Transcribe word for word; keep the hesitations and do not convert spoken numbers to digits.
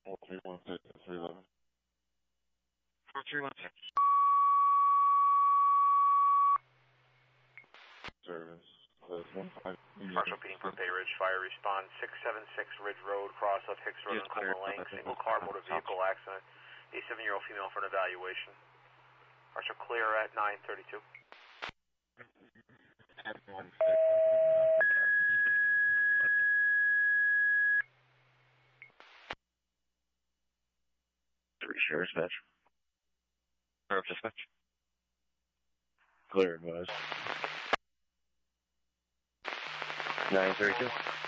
four three one six, three eleven. four three one six. Service. Close one five. Marshall Peting for Bay Ridge Fire Response, six seven six Ridge Road, cross of Hicks Road and Coleman Lane, single car motor vehicle accident, a seven-year-old female for an evaluation. Marshall clear at nine thirty-two. Three sheriff's dispatch. Sheriff dispatch. Clear advised. nine thirty-two.